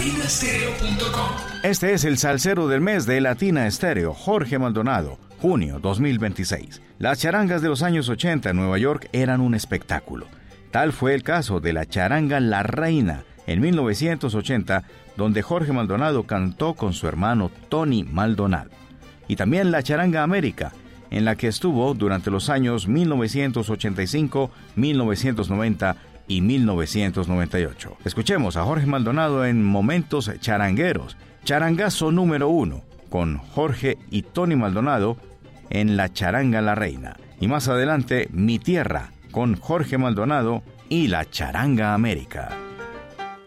latinastereo.com. Este es el salsero del mes de Latina Estéreo, Jorge Maldonado, junio 2026. Las charangas de los años 80 en Nueva York eran un espectáculo. Tal fue el caso de la charanga La Reina en 1980, donde Jorge Maldonado cantó con su hermano Tony Maldonado. Y también la charanga América, en la que estuvo durante los años 1985, 1990 y 1998. Escuchemos a Jorge Maldonado en Momentos Charangueros, charangazo número 1, con Jorge y Tony Maldonado en la charanga La Reina. Y más adelante, Mi Tierra, con Jorge Maldonado y la charanga América.